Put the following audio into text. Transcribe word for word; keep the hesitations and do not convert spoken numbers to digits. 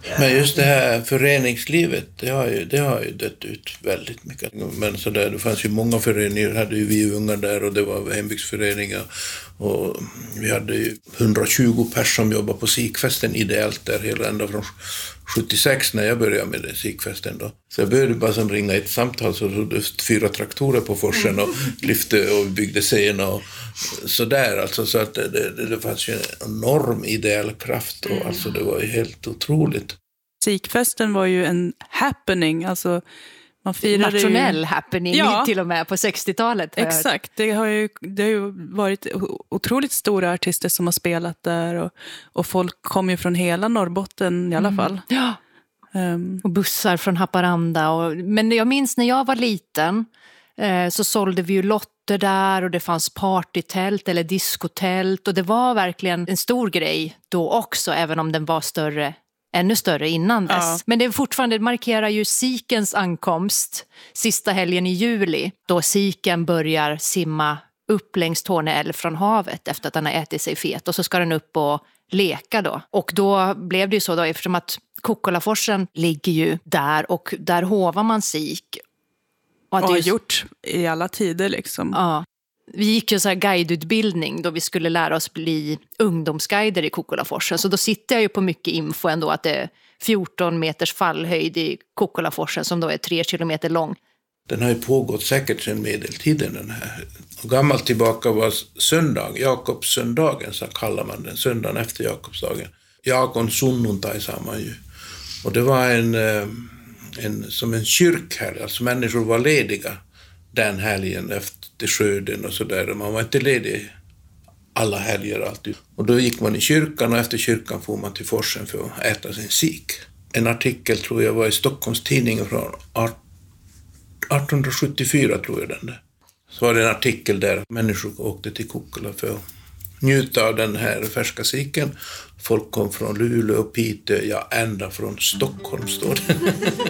Men just det här föreningslivet, det har ju, det har ju dött ut väldigt mycket. Men så där, det fanns ju många föreningar, hade ju vi ungar där och det var hembygdsföreningar. Och vi hade ju hundratjugo personer som jobbade på sikfesten ideellt där hela ända från sjuttiosex när jag började med det, sikfesten då. Så jag började bara som ringa ett samtal så det fyra traktorer på forsen och lyfte och byggde scenen och så där alltså, så att det, det, det fanns ju en enorm ideell kraft och mm. alltså det var ju helt otroligt. Sikfesten var ju en happening, alltså man firade nationell ju... happening ja. till och med på sextiotalet. Exakt, det har, ju, det har ju varit otroligt stora artister som har spelat där och, och folk kom ju från hela Norrbotten i alla mm. fall. Ja. Um. Och bussar från Haparanda. Och, men jag minns när jag var liten eh, så sålde vi ju lotter där och det fanns partytält eller diskotält och det var verkligen en stor grej då också, även om den var större. Ännu större innan dess. Ja. Men det är fortfarande, det markerar ju sikens ankomst sista helgen i juli. Då siken börjar simma upp längs Torne älv från havet efter att den har ätit sig fet. Och så ska den upp och leka då. Och då blev det ju så då, eftersom att Kokkolaforsen ligger ju där och där hovar man sik. Och att det har gjort i alla tider liksom. Ja. Vi gick ju så här guideutbildning då vi skulle lära oss bli ungdomsguider i Kokkolaforsen. Så då sitter jag ju på mycket info ändå att det är fjorton meters fallhöjd i Kokkolaforsen som då är tre kilometer lång. Den har ju pågått säkert sedan medeltiden den här. Och gammalt tillbaka var söndag, Jakobssöndagen så kallar man den, söndagen efter Jakobsdagen. Jakon sunnuntai sa man ju. Och det var en, en som en kyrkhelg, alltså människor var lediga den helgen efter skörden och sådär. Man var inte ledig alla helger alltid. Och då gick man i kyrkan och efter kyrkan får man till forsen för att äta sin sik. En artikel tror jag var i Stockholms tidning från arton sjuttiofyra tror jag den där. Så var det en artikel där människor åkte till Kokkola för att njuta av den här färska siken. Folk kom från Luleå och Piteå, ja ända från Stockholm står det.